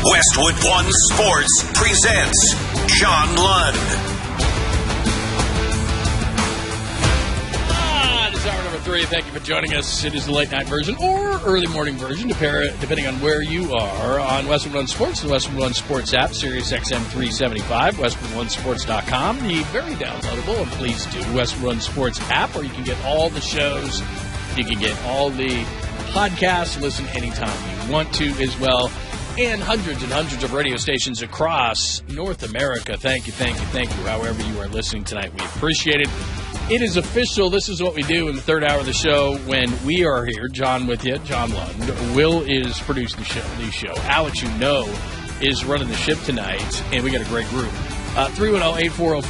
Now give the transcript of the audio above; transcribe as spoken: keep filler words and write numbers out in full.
Westwood One Sports presents John Lund. Ah, this is hour number three. Thank you for joining us. It is the late night version or early morning version, depending on where you are on Westwood One Sports, the Westwood One Sports app, Sirius X M three seventy-five, westwood one sports dot com, the very downloadable, and please do, Westwood One Sports app, or you can get all the shows. You can get all the podcasts, listen anytime you want to as well, and hundreds and hundreds of radio stations across North America. Thank you, thank you, thank you, however you are listening tonight. We appreciate it. It is official. This is what we do in the third hour of the show when we are here. John with you, John Lund. Will is producing the show. The show. Alex, you know, is running the ship tonight, and we got a great group. Uh, three one zero, eight four zero